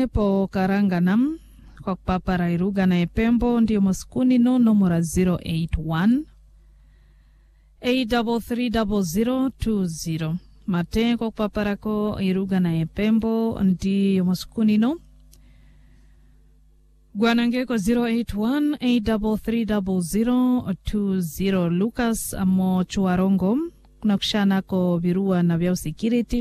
Mate po Karanganam kwa papara Iruga na Epembo ndio moskuni no nomora 081 8330020. Mate kwa papara ko Iruga na Epembo ndio moskuni no Gwanange ko 081 8330020. Lucas amo Chuarongo kuna kushana ko virua na vya security